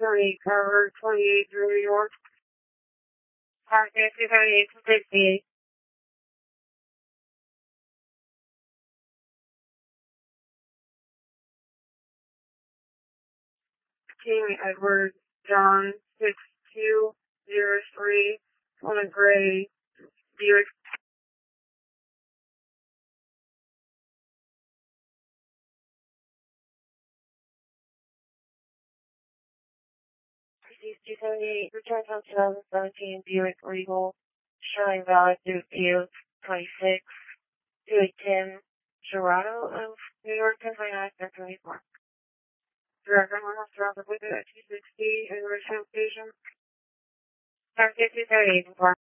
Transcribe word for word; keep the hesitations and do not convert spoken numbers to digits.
three, cover twenty-eight through New York. Target two thirty-eight to sixty-eight. King Edward John six two zero three on a gray Buick. two seventy-eight, return from twenty seventeen Buick Regal, showing valid through Q twenty-six, to a Tim Gerardo of New York, ten twenty-nine, twenty-four. Director Normal traffic with it at two sixty in Richmond Station. Target two thirty-eight.